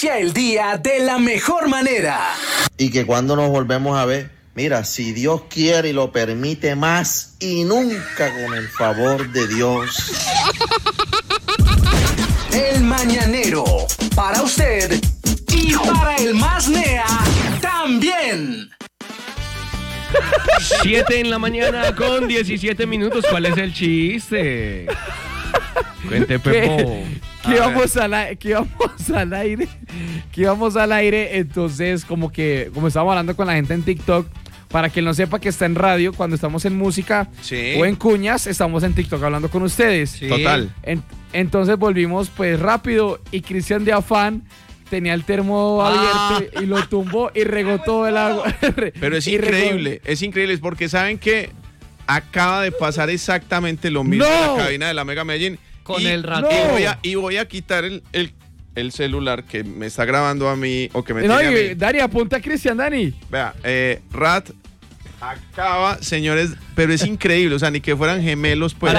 Inicia el día de la mejor manera. Y que cuando nos volvemos a ver, mira, si Dios quiere y lo permite, más y nunca, con el favor de Dios. El Mañanero, para usted y para el más nea también. 7 en la mañana con 17 minutos. ¿Cuál es el chiste? Cuente, Pepo. Que íbamos al aire, entonces como estábamos hablando con la gente en TikTok, para quien no sepa que está en radio, cuando estamos en música o en cuñas, estamos en TikTok hablando con ustedes. Sí. Total. Entonces volvimos pues rápido y Cristian de afán tenía el termo abierto y lo tumbó y regó todo el agua. Pero es increíble, es porque saben que acaba de pasar exactamente lo mismo en la cabina de la Mega Medellín. Con el ratón. Y voy a quitar el celular que me está grabando a mí o que me No, tiene a y mí. Dani, apunta a Cristian, Dani. Vea, Rat acaba, señores, pero es increíble, o sea, ni que fueran gemelos, pues.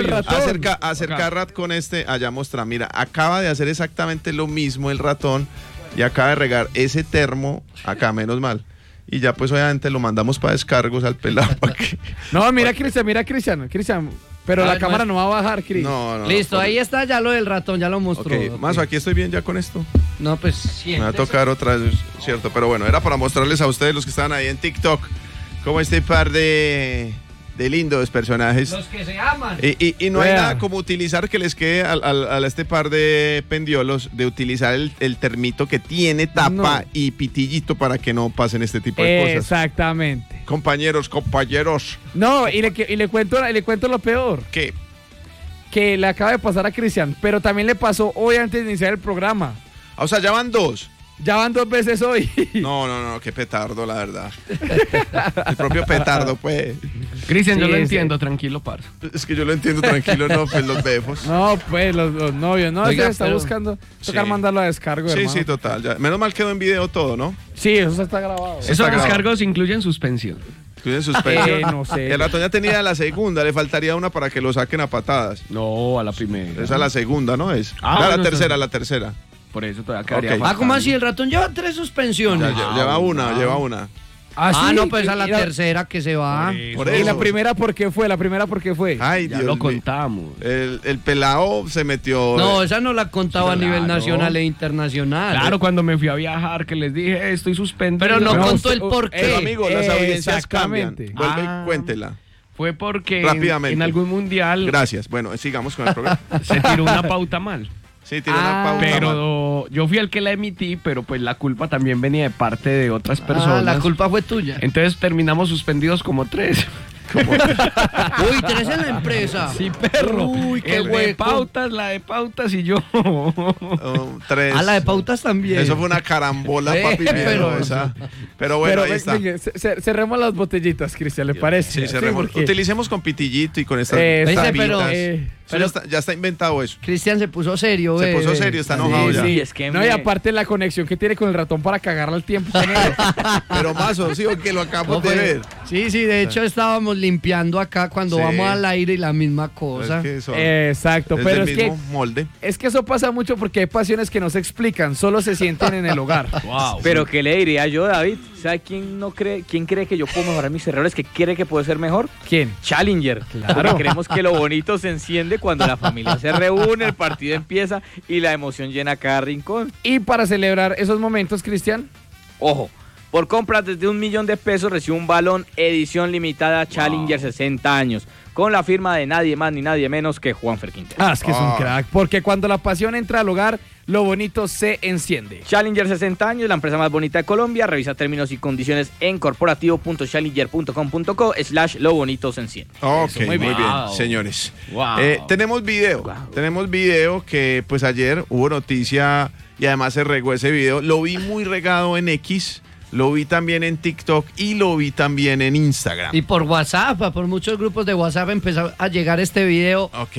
Acerca Rat con allá mostra, mira, acaba de hacer exactamente lo mismo el ratón y acaba de regar ese termo acá, menos mal. Y ya pues obviamente lo mandamos para descargos al pelado para que... No, mira Cristian, pero la cámara no va a bajar, Cris. No, listo, ahí está ya lo del ratón, ya lo mostró. Ok, Mazo, aquí estoy bien ya con esto. No, pues siéntese. Me va a tocar otra vez, cierto, pero bueno, era para mostrarles a ustedes, los que estaban ahí en TikTok, como este par de lindos personajes. Los que se aman. Y no hay nada como utilizar que les quede a este par de pendiolos, de utilizar el termito que tiene tapa y pitillito para que no pasen este tipo de cosas. Exactamente. Compañeros. No, y le cuento lo peor. ¿Qué? Que le acaba de pasar a Cristian, pero también le pasó hoy antes de iniciar el programa. O sea, ya van dos. Ya van 2 veces hoy. No, qué petardo, la verdad. El propio petardo, pues. Cristian, yo lo entiendo, tranquilo, parce. Es que yo lo entiendo tranquilo, no, pues los befos. No, pues los novios, no, Oiga, está buscando tocar mandarlo a descargo, Sí, hermano. sí, total. Ya. Menos mal quedó en video todo, ¿no? Sí, eso está grabado. Esos descargos incluyen suspensión. Incluyen suspensión. No sé. El ratón ya tenía la segunda, le faltaría una para que lo saquen a patadas. No, a la primera. Esa es la segunda, ¿no es? Ah, la tercera. Por eso todavía quedaría Ok. Ah, ¿cómo así? El ratón lleva 3 suspensiones. Lleva una. Ah, ¿sí? no, pues a la Y tercera que se va. Por ¿Y eso. la primera por qué fue? Ay, Ya Dios lo mío. contamos. El pelado se metió. No, esa no la contaba a nivel Claro. nacional e internacional. Claro, cuando me fui a viajar, que les dije, estoy suspendido. Pero no No, contó el por Pero qué. amigo, las audiencias cambian. exactamente. Vuelve y cuéntela. Fue porque Rápidamente. en algún mundial Gracias. Bueno, sigamos con el programa. se tiró una pauta mal. Sí, tiene una pauta. Pero yo fui el que la emití, pero pues la culpa también venía de parte de otras personas. Ah, la culpa fue tuya. Entonces terminamos suspendidos como 3. Uy, 3 en la empresa. Sí, perro. Uy, qué El de hueco. la de pautas y yo. 3. A la de pautas también. Eso fue una carambola, papi. Pero- Pero bueno, Pero ahí está. venga, cerremos las botellitas, Cristian, ¿le parece? Sí, cerremos. porque- Utilicemos con pitillito y con estas Exacto. tapitas. pero- Ya está inventado eso. Cristian se puso serio, Se puso serio, está enojado ya. Sí, es que no, y aparte la conexión que tiene con el ratón para cagarle al tiempo. Pero Mazo, sí, o que lo acabamos No, de fue- ver. Sí, de hecho estábamos limpiando acá cuando Sí. vamos al aire y la misma cosa. Es que son- Exacto, es pero del es que, mismo molde. es que eso pasa mucho porque hay pasiones que no se explican, solo se sienten en el hogar. Wow. Pero ¿qué le diría yo, David? ¿Sabe quién cree que yo puedo mejorar mis errores? ¿Que cree que puedo ser mejor? ¿Quién? Challenger. Claro. Porque creemos que lo bonito se enciende cuando la familia se reúne, el partido empieza y la emoción llena cada rincón. Y para celebrar esos momentos, Cristian, Ojo, por compras desde $1.000.000 recibe un balón edición limitada Challenger 60 años, con la firma de nadie más ni nadie menos que Juanfer Quintero. es que es un crack, porque cuando la pasión entra al hogar, lo bonito se enciende. Challenger 60 años, la empresa más bonita de Colombia. Revisa términos y condiciones en corporativo.challenger.com.co/lo bonito se enciende. Ok, Eso, muy muy bien. bien, Wow. señores. Wow. Tenemos video. Tenemos video que pues ayer hubo noticia y además se regó ese video. Lo vi muy regado en X, lo vi también en TikTok y lo vi también en Instagram. Y por WhatsApp, por muchos grupos de WhatsApp empezó a llegar este video Ok.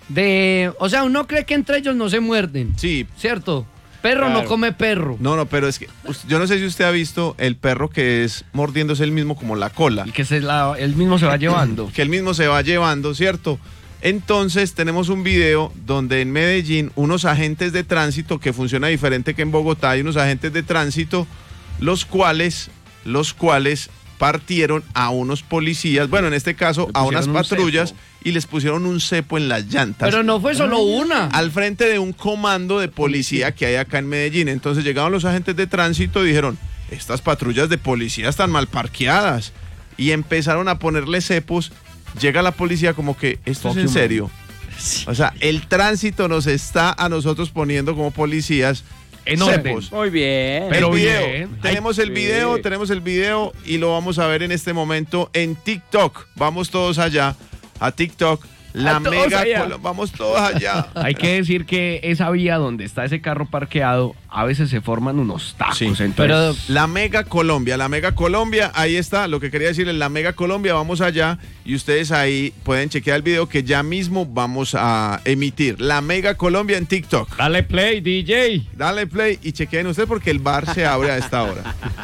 o sea, uno cree que entre ellos no se muerden, Sí. ¿cierto? Perro no come perro. No, pero es que yo no sé si usted ha visto el perro que es mordiéndose él mismo como la cola. Y que él mismo se va llevando. Que él mismo se va llevando, ¿cierto? Entonces tenemos un video donde en Medellín unos agentes de tránsito, que funciona diferente que en Bogotá, hay unos agentes de tránsito los cuales partieron a unos policías, bueno, en este caso a unas patrullas, y les pusieron un cepo en las llantas. Pero no fue solo una. Al frente de un comando de policía que hay acá en Medellín. Entonces llegaron los agentes de tránsito y dijeron, estas patrullas de policía están mal parqueadas. Y empezaron a ponerle cepos. Llega la policía como que, ¿esto es en serio? O sea, el tránsito nos está a nosotros poniendo como policías en cepos. Muy bien. Pero bien. Tenemos el video y lo vamos a ver en este momento en TikTok. Vamos todos allá a TikTok. Vamos todos allá. Hay que decir que esa vía donde está ese carro parqueado, a veces se forman unos tacos. Sí, entonces, pero la Mega Colombia, ahí está, lo que quería decirles, la Mega Colombia, vamos allá y ustedes ahí pueden chequear el video que ya mismo vamos a emitir. La Mega Colombia en TikTok. Dale play, DJ. Dale play y chequeen ustedes porque el bar se abre a esta hora.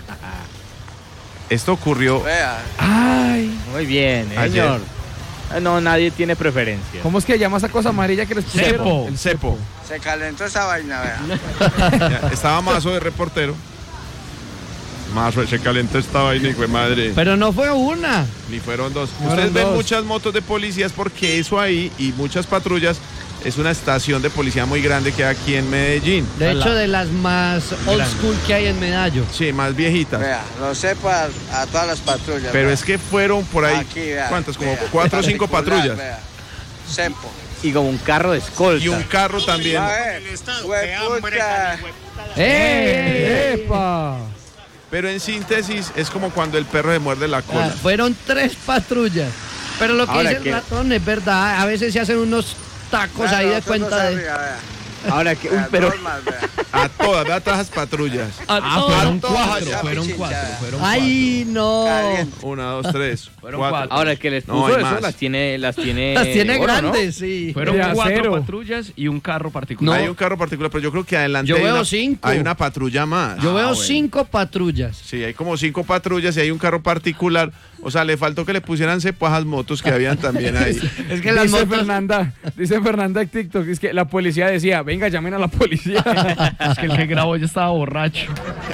Esto ocurrió. Ay. Muy bien, señor. No, nadie tiene preferencia. ¿Cómo es que llama esa cosa amarilla que les pusieron? Cepo. El cepo. Se calentó esa vaina, vea. Estaba Mazo de reportero. Mazo, se calentó esta vaina, hijo de madre. Pero no fue una. Ni fueron dos. Fueron Ustedes ven dos. muchas motos de policías porque eso ahí y muchas patrullas es una estación de policía muy grande que hay aquí en Medellín. De hecho, de las más old school que hay en Medallo. Sí, más viejitas. Vea, lo sepo a todas las patrullas. Pero vea. es que fueron por ahí, Aquí, vea, ¿cuántas? Como vea, 4 o 5 particular, patrullas. vea. Cepo. Y como un carro de escolta. Y un carro también. A ver, hueputa. ¡Epa! Pero en síntesis es como cuando el perro se muerde la cola. Fueron 3 patrullas. Pero lo que Ahora dice el que- ratón es verdad. A veces se hacen unos tacos ahí de cuenta de... Ahora que, uy, Vea, pero dos más, vea. A todas, vea todas las patrullas. fueron todas, cuatro, ya, fueron pichincha. cuatro, fueron ¡Ay, no! Caliente. 1, 2, 3. Fueron cuatro. ahora el que les No, puso hay eso más. las tiene Las tiene oro, ¿no? grandes, sí. Fueron De 4 acero. patrullas y un carro particular. Hay un carro particular, pero yo creo que adelante Yo hay veo una, 5. hay una patrulla más. Yo veo bueno. 5 patrullas. Sí, hay como 5 patrullas y hay un carro particular. O sea, le faltó que le pusieran cepo a las motos que habían también ahí. Es que las dice motos... Fernanda en TikTok, es que la policía decía, venga, llamen a la policía. Es que el que grabó ya estaba borracho.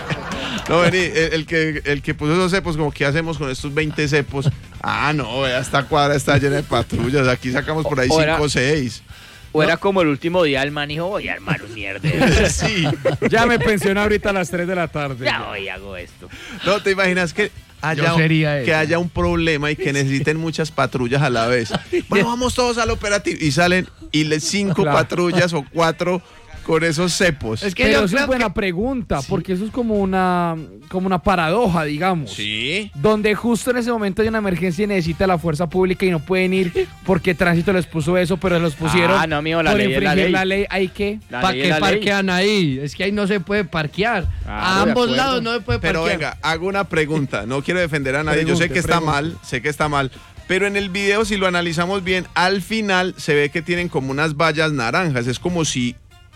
No, vení, el que puso esos cepos, como, ¿qué hacemos con estos 20 cepos? Ah, no, vea, esta cuadra está llena de patrullas. Aquí sacamos por ahí O era- 5 o 6. O era como el último día el man dijo, voy a armar un mierdero. Sí. Ya me pensioné ahorita a las 3 de la tarde. Ya hoy hago esto. No, ¿te imaginas que Yo sería que ese. haya un problema y que necesiten muchas patrullas a la vez? Bueno, vamos todos al operativo. Y salen y les 5 Claro. patrullas o 4 con esos cepos. Es que Pero yo eso es creo buena que... pregunta, porque eso es como una paradoja, digamos. Sí. Donde justo en ese momento hay una emergencia y necesita la fuerza pública y no pueden ir porque tránsito les puso eso, pero los pusieron Ah, no, mijo, la por ley es la infringir ley. la ley. ¿Hay qué? La ¿Para ley qué es la ley. parquean ahí? Es que ahí no se puede parquear. Ah, A de ambos acuerdo. lados no se puede Pero parquear. venga, hago una pregunta. No quiero defender a nadie. Yo sé Pregunte, que está pregunte. mal. Pero en el video, si lo analizamos bien, al final se ve que tienen como unas vallas naranjas. Es como si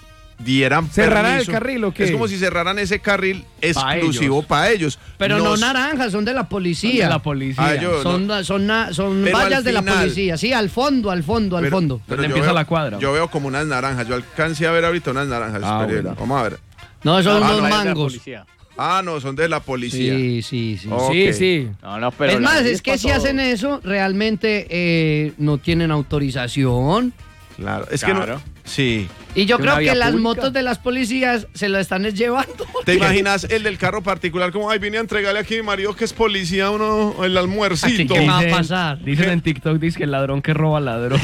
dieran ¿Cerrarán permiso. el carril o qué? Es como si cerraran ese carril exclusivo ellos. para ellos. Pero no Nos- naranjas, son de la policía. De la policía. Ah, yo- Son Pero vallas al de la final- policía. Sí, al fondo. pero Donde yo empieza veo- la cuadra. Yo veo como unas naranjas. Yo alcancé a ver ahorita unas naranjas. Ah, Espere, bueno. vamos a ver. No, son No, unos no, es de la mangos. policía. Ah, no, son de la policía. Sí, sí, sí. Oh. Sí, Ok. sí. No, pero Es la más, ley es que pa' si todo. hacen eso, realmente no tienen autorización. Claro. Es Claro. que no. Sí. Y yo ¿De creo una que vía las pública? motos de las policías se lo están llevando. ¿Te imaginas el del carro particular? Como, ay, vine a entregarle aquí a mi marido que es policía uno el almuercito. ¿Qué me va a pasar? Dicen en TikTok, dice que el ladrón que roba ladrón.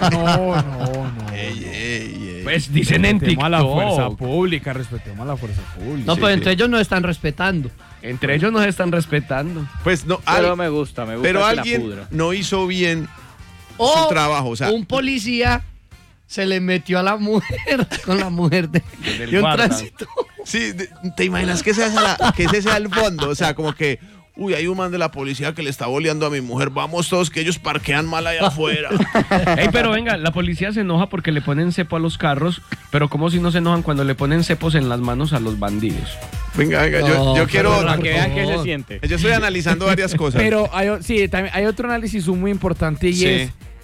No. Ey, ey, ey. Pues dicen en Respetemos a la fuerza TikTok. pública, respetemos a la fuerza pública. No, Sí, pero sí. entre ellos no están respetando. Entre ellos nos están respetando. Pues no, Pero me gusta pero que la alguien pudra. no hizo bien O su trabajo. O sea, un policía se le metió a la mujer con la mujer de el un guarda. tránsito. sí, ¿te imaginas que que ese sea el fondo? O sea, como que, uy, hay un man de la policía que le está boleando a mi mujer. Vamos todos, que ellos parquean mal allá afuera. Ey, pero venga, la policía se enoja porque le ponen cepo a los carros, pero como si no se enojan cuando le ponen cepos en las manos a los bandidos. Venga, venga, No, yo quiero. pero Para que vean Por qué se favor. siente. Yo estoy analizando varias cosas. Pero sí, también hay otro análisis muy importante y Sí. es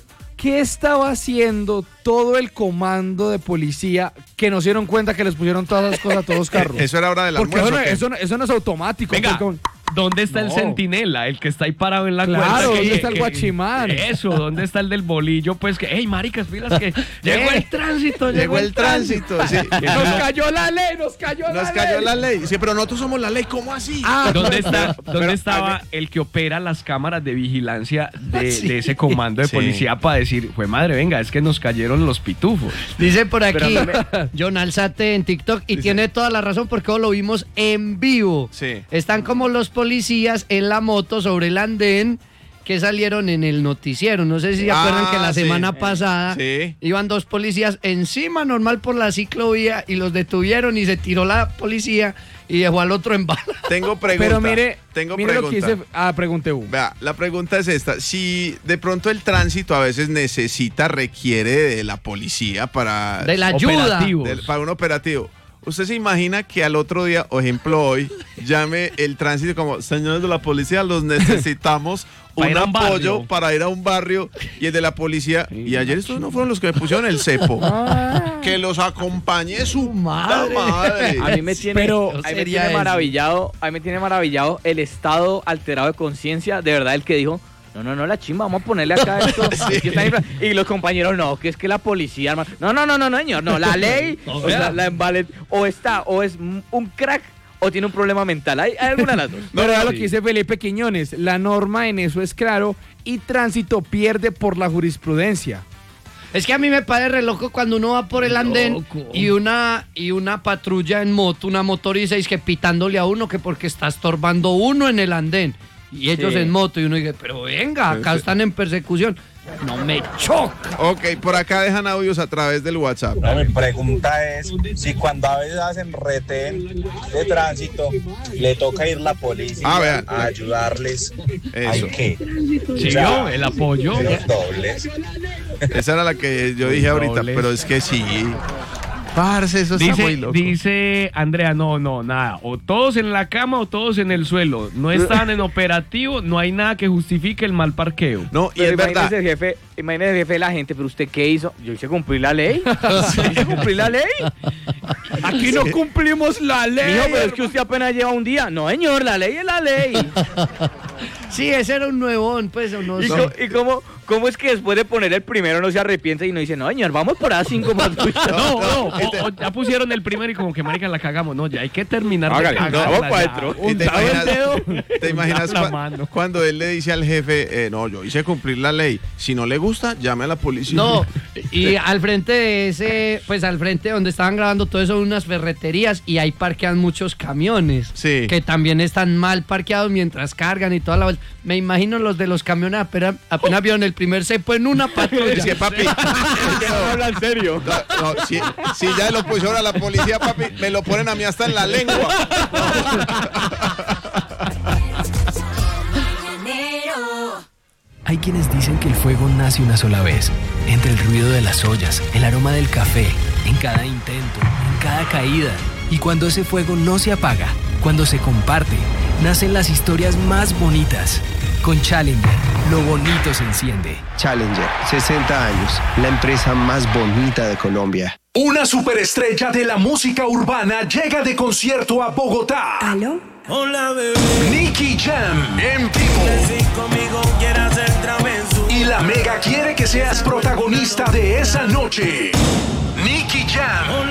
¿qué estaba haciendo todo el comando de policía que no se dieron cuenta que les pusieron todas las cosas a todos los carros? Eso era hora del almuerzo. Porque eso no es automático. Venga, porque ¿dónde está el centinela? El que está ahí parado en la cuerda. Claro, ¿dónde está el guachimán? Eso, ¿dónde está el del bolillo? Pues que, hey, maricas, pilas que llegó el tránsito, llegó el tránsito. Sí. Nos cayó la ley, nos cayó la ley. Sí, pero nosotros somos la ley, ¿cómo así? ¿Dónde estaba el que opera las cámaras de vigilancia de ese comando de policía para decir, fue madre, venga, es que nos cayeron los pitufos? Dice por aquí John Alzate en TikTok y tiene toda la razón porque hoy lo vimos en vivo. Sí. Están como los policías en la moto sobre el andén que salieron en el noticiero. No sé si se acuerdan que la semana pasada iban 2 policías encima normal por la ciclovía y los detuvieron y se tiró la policía y dejó al otro en bala. Tengo pregunta. Pero mire pregunta. lo que hice. Pregunté uno. Vea, la pregunta es esta. Si de pronto el tránsito a veces requiere de la policía para... De la ayuda. Para un operativo. ¿Usted se imagina que al otro día, o ejemplo hoy, llame el tránsito como, señores de la policía, los necesitamos un apoyo para ir a un barrio, y el de la policía, y ayer estos no fueron los que me pusieron el cepo, que los acompañe su madre. A mí me tiene maravillado el estado alterado de conciencia, de verdad, el que dijo, no, la chimba, vamos a ponerle acá esto. Y los compañeros, no, que es que la policía, hermano. No, señor, no, la ley, o es un crack, o tiene un problema mental. Hay alguna de las dos. Pero era lo que dice Felipe Quiñones, la norma en eso es claro, y tránsito pierde por la jurisprudencia. Es que a mí me parece re loco cuando uno va por el andén y una patrulla en moto, una motoriza, y es que pitándole a uno que porque está estorbando uno en el andén. Y ellos en moto, y uno dice, pero venga, acá están en persecución. No me choca. Ok, por acá dejan audios a través del WhatsApp. No, mi pregunta es, si cuando a veces hacen retén de tránsito, le toca ir la policía a ayudarles, ¿hay qué? Sí, yo, el apoyo. Los dobles. Esa era la que yo dije ahorita, pero es que sí. Parce, eso está muy loco. Dice Andrea, no, nada. O todos en la cama o todos en el suelo. No están en operativo, no hay nada que justifique el mal parqueo. No, y es verdad. Imagínese el jefe de la gente, pero ¿usted qué hizo? Yo hice cumplir la ley. Aquí no cumplimos la ley. Mijo, pero es que usted apenas lleva un día. No, señor, la ley es la ley. Sí, ese era un nuevón, pues. ¿Y cómo es que después de poner el primero no se arrepiente y no dice, no, señor, vamos por A5 más? O ya pusieron el primero y como que marica la cagamos. No, ya hay que terminar. Vamos para adentro. ¿Te imaginas cuando él le dice al jefe, no, yo hice cumplir la ley? Si no le gusta, llame a la policía. No, y al frente de ese, pues al frente donde estaban grabando todo eso, unas ferreterías, y ahí parquean muchos camiones. Sí. Que también están mal parqueados mientras cargan y toda la... Me imagino los de los camiones apenas vieron el primer cepo en una patrulla. Es que, papi, no habla en serio. No, si ya lo pusieron a la policía, papi, me lo ponen a mí hasta en la lengua. Hay quienes dicen que el fuego nace una sola vez, entre el ruido de las ollas, el aroma del café, en cada intento, en cada caída. Y cuando ese fuego no se apaga, cuando se comparte, nacen las historias más bonitas. Con Challenger, lo bonito se enciende. Challenger, 60 años, la empresa más bonita de Colombia. Una superestrella de la música urbana llega de concierto a Bogotá. ¿Aló? Hola, bebé. Nicky Jam en vivo. Y la Mega quiere que seas protagonista de esa noche. Nicky Jam